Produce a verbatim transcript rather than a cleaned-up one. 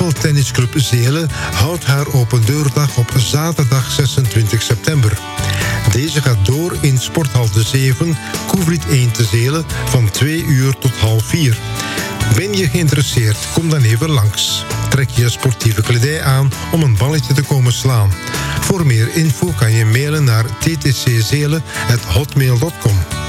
Tafeltennisclub Zelen houdt haar opendeurdag op zaterdag zesentwintig september. Deze gaat door in Sporthal de Zeven, Koevliet één te Zelen, van twee uur tot half vier. Ben je geïnteresseerd, kom dan even langs. Trek je sportieve kledij aan om een balletje te komen slaan. Voor meer info kan je mailen naar t t c zelen apenstaartje hotmail punt com.